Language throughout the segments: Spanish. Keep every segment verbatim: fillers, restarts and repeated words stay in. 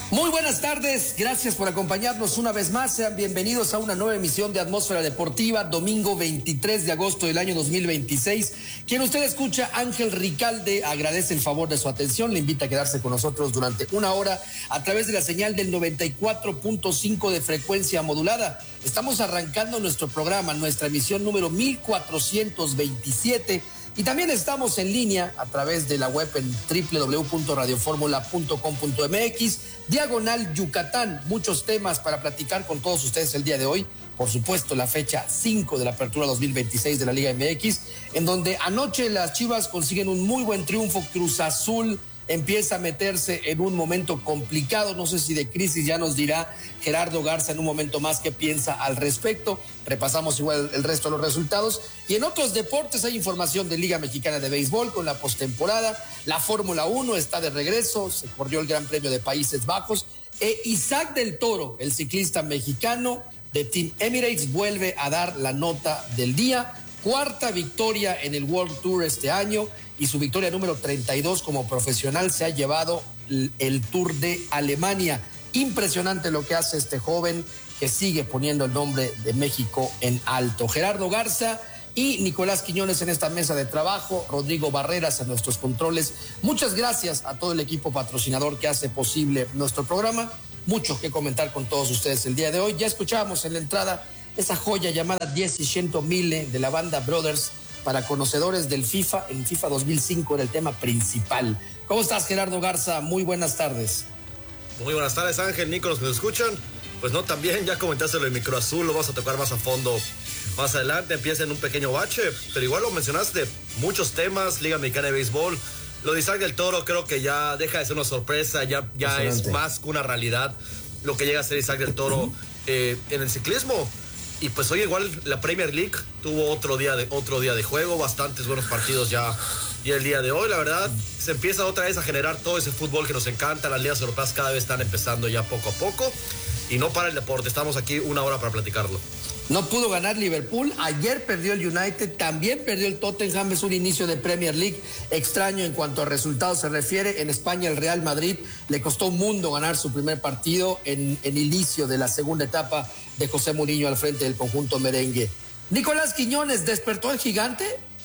Muy buenas tardes, gracias por acompañarnos una vez más. Sean bienvenidos a una nueva emisión de Atmósfera Deportiva, domingo veintitrés de agosto del año dos mil veintiséis. Quien usted escucha, Ángel Ricalde, agradece el favor de su atención, le invita a quedarse con nosotros durante una hora a través de la señal del noventa y cuatro punto cinco de frecuencia modulada. Estamos arrancando nuestro programa, nuestra emisión número mil cuatrocientos veintisiete. Y también estamos en línea a través de la web en doble u doble u doble u punto radio fórmula punto com punto m x, diagonal Yucatán. Muchos temas para platicar con todos ustedes el día de hoy. Por supuesto, la fecha cinco de la apertura dos mil veintiséis de la Liga M X, en donde anoche las Chivas consiguen un muy buen triunfo. Cruz Azul empieza a meterse en un momento complicado, no sé si de crisis, ya nos dirá Gerardo Garza en un momento más qué piensa al respecto. Repasamos igual el resto de los resultados. Y en otros deportes hay información de Liga Mexicana de Béisbol con la postemporada. La Fórmula uno está de regreso, se corrió el Gran Premio de Países Bajos. E Isaac del Toro, el ciclista mexicano de Team Emirates, vuelve a dar la nota del día. Cuarta victoria en el World Tour este año y su victoria número treinta y dos como profesional. Se ha llevado el, el Tour de Alemania. Impresionante lo que hace este joven que sigue poniendo el nombre de México en alto. Gerardo Garza y Nicolás Quiñones en esta mesa de trabajo, Rodrigo Barreras en nuestros controles. Muchas gracias a todo el equipo patrocinador que hace posible nuestro programa. Mucho que comentar con todos ustedes el día de hoy. Ya escuchábamos en la entrada esa joya llamada diez y cento mille de la banda Brothers. Para conocedores del FIFA, en FIFA dos mil cinco era el tema principal. ¿Cómo estás, Gerardo Garza? Muy buenas tardes. Muy buenas tardes, Ángel, Nico, los que nos escuchan. Pues no, también ya comentaste lo de Micro Azul, lo vamos a tocar más a fondo más adelante. Empieza en un pequeño bache, pero igual lo mencionaste, muchos temas, Liga Mexicana de Béisbol. Lo de Isaac del Toro creo que ya deja de ser una sorpresa, ya, ya es más que una realidad lo que llega a ser Isaac del Toro uh-huh. eh, en el ciclismo. Y pues hoy igual la Premier League tuvo otro día de otro día de juego, bastantes buenos partidos ya y el día de hoy, la verdad, se empieza otra vez a generar todo ese fútbol que nos encanta. Las ligas europeas cada vez están empezando ya poco a poco y no para el deporte. Estamos aquí una hora para platicarlo. No pudo ganar Liverpool, ayer perdió el United, también perdió el Tottenham. Es un inicio de Premier League extraño en cuanto a resultados se refiere. En España el Real Madrid le costó un mundo ganar su primer partido en el inicio de la segunda etapa de José Mourinho al frente del conjunto merengue. Nicolás Quiñones, ¿despertó el gigante?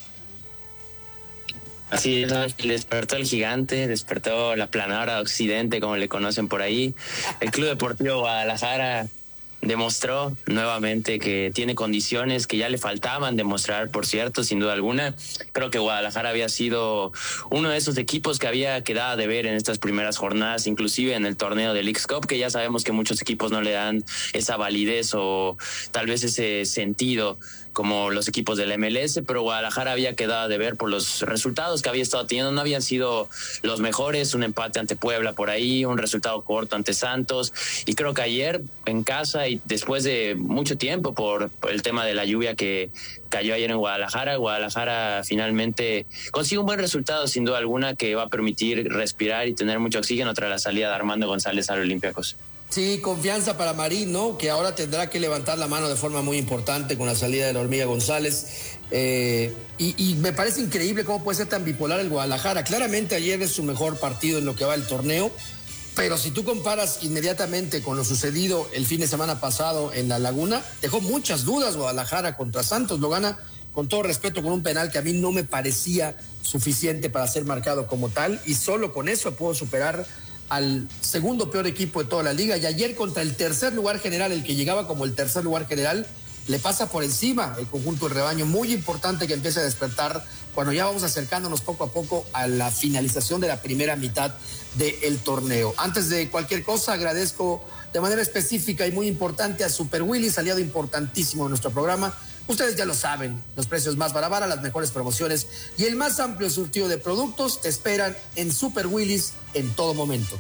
Así es, Ángel, despertó el gigante, despertó la planadora occidente, como le conocen por ahí. El Club Deportivo Guadalajara demostró nuevamente que tiene condiciones que ya le faltaban demostrar, por cierto, sin duda alguna. Creo que Guadalajara había sido uno de esos equipos que había quedado de ver en estas primeras jornadas, inclusive en el torneo del Leagues Cup, que ya sabemos que muchos equipos no le dan esa validez o tal vez ese sentido como los equipos del M L S, pero Guadalajara había quedado de ver por los resultados que había estado teniendo. No habían sido los mejores, un empate ante Puebla por ahí, un resultado corto ante Santos, y creo que ayer en casa y después de mucho tiempo por, por el tema de la lluvia que cayó ayer en Guadalajara, Guadalajara finalmente consigue un buen resultado sin duda alguna que va a permitir respirar y tener mucho oxígeno tras la salida de Armando González al Olympiacos. Sí, confianza para Marín, ¿no? Que ahora tendrá que levantar la mano de forma muy importante con la salida de la Hormiga González. Eh, y, y me parece increíble cómo puede ser tan bipolar el Guadalajara. Claramente ayer es su mejor partido en lo que va el torneo, pero si tú comparas inmediatamente con lo sucedido el fin de semana pasado en La Laguna, dejó muchas dudas Guadalajara contra Santos. Lo gana, con todo respeto, con un penal que a mí no me parecía suficiente para ser marcado como tal, y solo con eso puedo superar al segundo peor equipo de toda la liga. Y ayer contra el tercer lugar general, el que llegaba como el tercer lugar general, le pasa por encima el conjunto del rebaño. Muy importante que empiece a despertar cuando ya vamos acercándonos poco a poco a la finalización de la primera mitad del torneo. Antes de cualquier cosa, agradezco de manera específica y muy importante a Super Willis, aliado importantísimo de nuestro programa. Ustedes ya lo saben, los precios más barabaras, las mejores promociones y el más amplio surtido de productos te esperan en Super Willis en todo momento.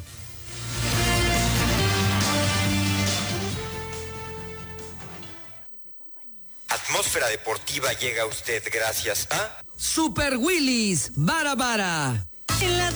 Atmósfera Deportiva llega a usted gracias a Super Willis, bara bara.